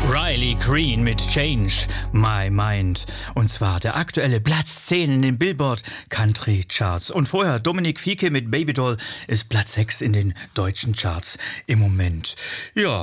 Riley Green mit Change My Mind. Und zwar der aktuelle Platz 10 in den Billboard Country Charts. Und vorher Dominic Fieke mit Babydoll ist Platz 6 in den deutschen Charts im Moment. Ja,